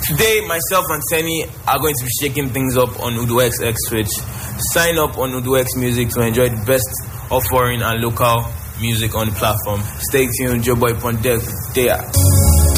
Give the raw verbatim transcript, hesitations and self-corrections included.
Today, myself and Tenny are going to be shaking things up on Udo X X Switch. Sign up on Udo X Music to enjoy the best of foreign and local music on the platform. Stay tuned, your boy Pondek. There.